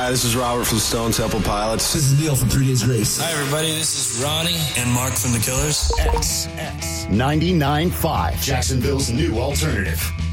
Hi, this is Robert from Stone Temple Pilots. This is Neil from 3 Days Grace. Hi, everybody. This is Ronnie and Mark from The Killers. X 99.5, Jacksonville's new alternative.